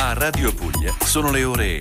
A Radio Puglia sono le ore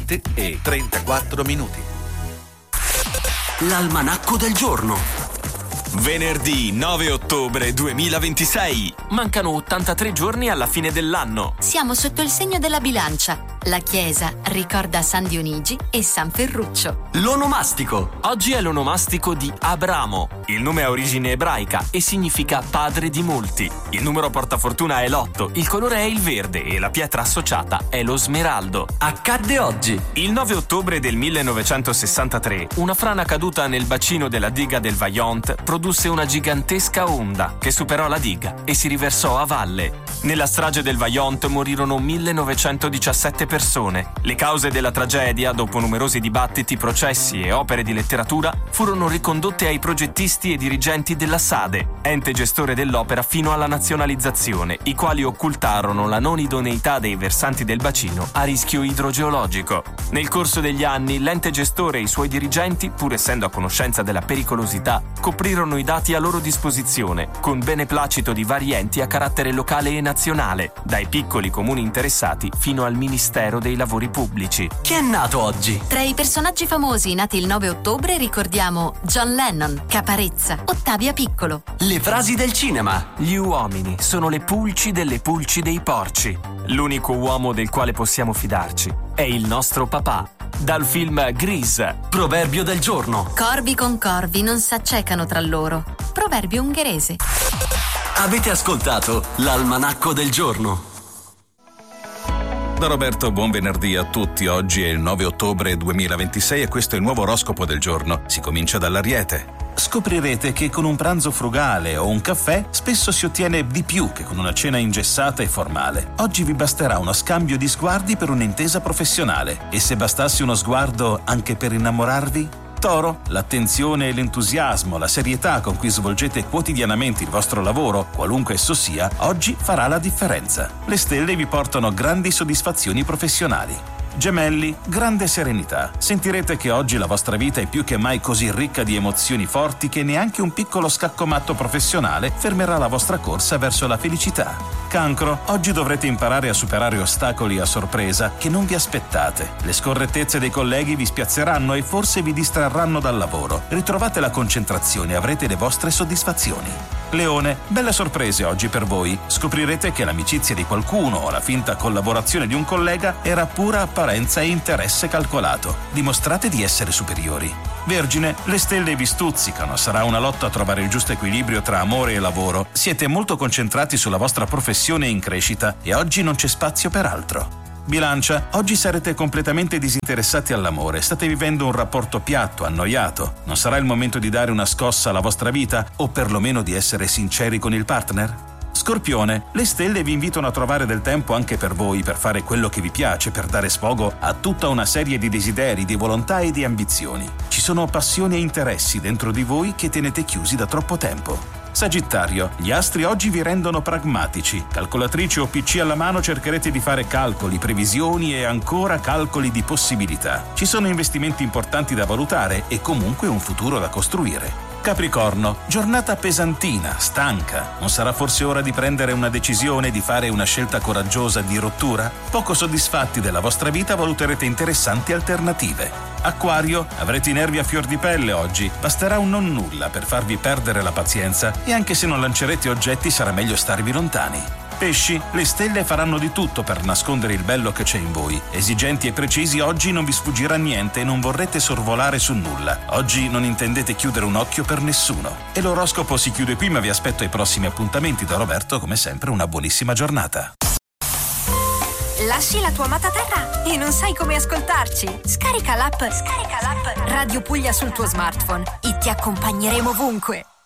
7:34. L'almanacco del giorno. Venerdì 9 ottobre 2026. Mancano 83 giorni alla fine dell'anno. Siamo sotto il segno della bilancia. La chiesa ricorda San Dionigi e San Ferruccio. L'onomastico. Oggi è l'onomastico di Abramo. Il nome ha origine ebraica e significa padre di molti. Il numero portafortuna è l'8, il colore è il verde e la pietra associata è lo smeraldo. Accadde oggi. Il 9 ottobre del 1963, una frana caduta nel bacino della diga del Vaillant produsse una gigantesca onda che superò la diga e si riversò a valle. Nella strage del Vaillant morirono 1917 persone. Le cause della tragedia, dopo numerosi dibattiti, processi e opere di letteratura, furono ricondotte ai progettisti e dirigenti della SADE, ente gestore dell'opera fino alla nazionalizzazione, i quali occultarono la non idoneità dei versanti del bacino a rischio idrogeologico. Nel corso degli anni, l'ente gestore e i suoi dirigenti, pur essendo a conoscenza della pericolosità, coprirono i dati a loro disposizione, con beneplacito di vari enti a carattere locale e nazionale, dai piccoli comuni interessati fino al Ministero dei Lavori Pubblici. Chi è nato oggi? Tra i personaggi famosi nati il 9 ottobre ricordiamo John Lennon, Caparezza, Ottavia Piccolo. Le frasi del cinema. Gli uomini sono le pulci delle pulci dei porci. L'unico uomo del quale possiamo fidarci è il nostro papà. Dal film Grease. Proverbio del giorno. Corvi con corvi non s'accecano tra loro. Proverbio ungherese. Avete ascoltato l'almanacco del giorno. Da Roberto, buon venerdì a tutti. Oggi è il 9 ottobre 2026 e questo è il nuovo oroscopo del giorno. Si comincia dall'Ariete. Scoprirete che con un pranzo frugale o un caffè spesso si ottiene di più che con una cena ingessata e formale. Oggi vi basterà uno scambio di sguardi per un'intesa professionale. E se bastasse uno sguardo anche per innamorarvi? Toro, l'attenzione e l'entusiasmo, la serietà con cui svolgete quotidianamente il vostro lavoro, qualunque esso sia, oggi farà la differenza. Le stelle vi portano grandi soddisfazioni professionali. Gemelli, grande serenità. Sentirete che oggi la vostra vita è più che mai così ricca di emozioni forti che neanche un piccolo scaccomatto professionale fermerà la vostra corsa verso la felicità. Cancro, oggi dovrete imparare a superare ostacoli a sorpresa che non vi aspettate. Le scorrettezze dei colleghi vi spiazzeranno e forse vi distrarranno dal lavoro. Ritrovate la concentrazione e avrete le vostre soddisfazioni. Leone, belle sorprese oggi per voi. Scoprirete che l'amicizia di qualcuno o la finta collaborazione di un collega era pura apparenza e interesse calcolato. Dimostrate di essere superiori. Vergine, le stelle vi stuzzicano, sarà una lotta a trovare il giusto equilibrio tra amore e lavoro. Siete molto concentrati sulla vostra professione in crescita e oggi non c'è spazio per altro. Bilancia, oggi sarete completamente disinteressati all'amore, state vivendo un rapporto piatto, annoiato. Non sarà il momento di dare una scossa alla vostra vita o perlomeno di essere sinceri con il partner? Scorpione, le stelle vi invitano a trovare del tempo anche per voi, per fare quello che vi piace, per dare sfogo a tutta una serie di desideri, di volontà e di ambizioni. Ci sono passioni e interessi dentro di voi che tenete chiusi da troppo tempo. Sagittario, gli astri oggi vi rendono pragmatici. Calcolatrice o PC alla mano cercherete di fare calcoli, previsioni e ancora calcoli di possibilità. Ci sono investimenti importanti da valutare e comunque un futuro da costruire. Capricorno, giornata pesantina, stanca. Non sarà forse ora di prendere una decisione, di fare una scelta coraggiosa di rottura? Poco soddisfatti della vostra vita valuterete interessanti alternative. Acquario, avrete i nervi a fior di pelle oggi. Basterà un non nulla per farvi perdere la pazienza e anche se non lancerete oggetti sarà meglio starvi lontani. Pesci, le stelle faranno di tutto per nascondere il bello che c'è in voi. Esigenti e precisi, oggi non vi sfuggirà niente e non vorrete sorvolare su nulla. Oggi non intendete chiudere un occhio per nessuno. E l'oroscopo si chiude qui, ma vi aspetto ai prossimi appuntamenti. Da Roberto, come sempre, una buonissima giornata. Lasci la tua amata terra e non sai come ascoltarci? Scarica l'app Radio Puglia sul tuo smartphone e ti accompagneremo ovunque.